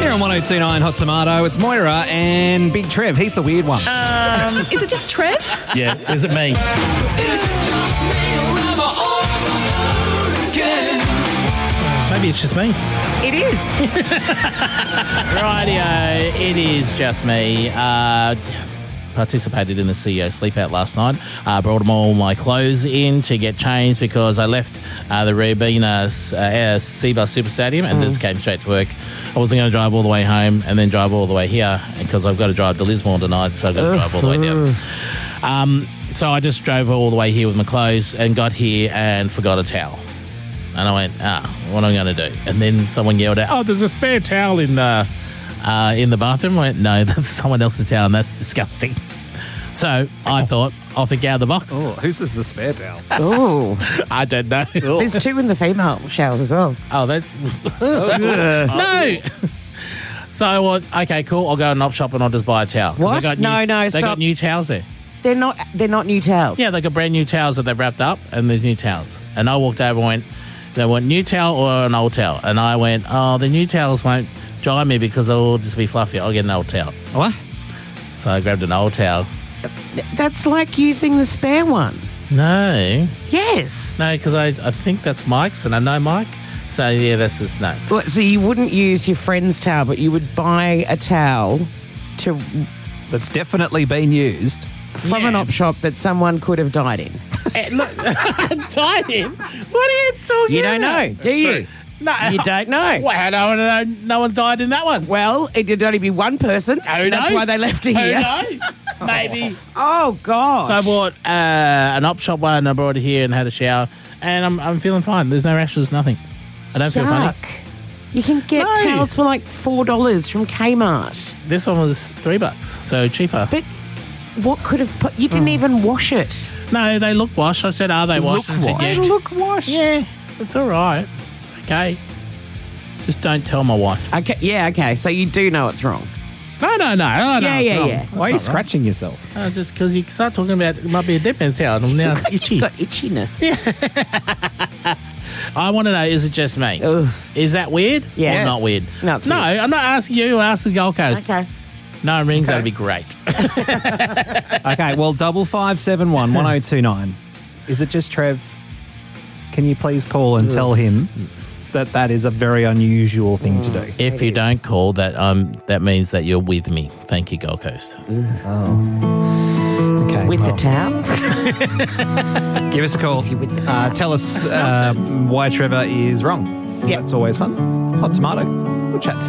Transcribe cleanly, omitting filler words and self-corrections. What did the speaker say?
Here on 102.9 Hot Tomato, it's Moira and Big Trev. He's the weird one. Is it just Trev? Yeah, is it me? Maybe it's just me. It is. Rightio, it is just me. Participated in the CEO sleep out last night. Brought all my clothes in to get changed because I left the Ribena Seabus Super Stadium and just came straight to work. I wasn't going to drive all the way home and then drive all the way here because I've got to drive to Lismore tonight, so I've got to drive all the way down. So I just drove all the way here with my clothes and got here and forgot a towel. And I went, what am I going to do? And then someone yelled out, there's a spare towel in the bathroom. I went, no, that's someone else's towel and that's disgusting. So I thought, I'll think out of the box. Oh, whose is the spare towel? Oh. I don't know. There's two in the female showers as well. Oh, that's... No! So I went, okay, cool, I'll go to an op shop and I'll just buy a towel. What? They Stop. got new towels there. They're not new towels. Yeah, they got brand new towels that they've wrapped up and there's new towels. And I walked over and went, they want new towel or an old towel? And I went, the new towels won't dry me because they'll just be fluffy. I'll get an old towel. What? So I grabbed an old towel. That's like using the spare one. No. Yes. No, because I think that's Mike's and I know Mike. So, yeah, that's just no. Well, so you wouldn't use your friend's towel, but you would buy a towel That's definitely been used. from an op shop that someone could have died in. Died in? What are you talking You don't know, do you? No. You don't know. Wow, no one died in that one. Well, it did only be one person. Who That's knows? why they left it here. Who knows? Maybe. Oh, God. So I bought an op shop one. I brought it here and had a shower, and I'm feeling fine. There's no rashes, nothing. I don't feel funny. You can get No. towels for like $4 from Kmart. This one was $3, so cheaper. But what could have put... You didn't even wash it. No, they look washed. I said, are they washed? And said, They yeah. look washed. Yeah, it's all right. It's okay. Just don't tell my wife. Okay, yeah, okay. So you do know it's wrong. No. Yeah, yeah, wrong. yeah. Why are you scratching yourself? Just because you start talking about it might be a dead man's towel. I'm now itchy. You've got itchiness. I want to know, is it just me? Ugh. Is that weird Yes. or not weird? No, it's no, weird. I'm not asking you. I'm asking Gold Coast. Okay. No rings, that'd be great. Okay, well, 5571 1029. Is it just Trev? Can you please call and tell him that is a very unusual thing to do? If you don't call, that means that you're with me. Thank you, Gold Coast. Okay, With well, the towel? give us a call. Tell us why Trevor is wrong. Yep. That's always fun. Hot Tomato. We'll chat.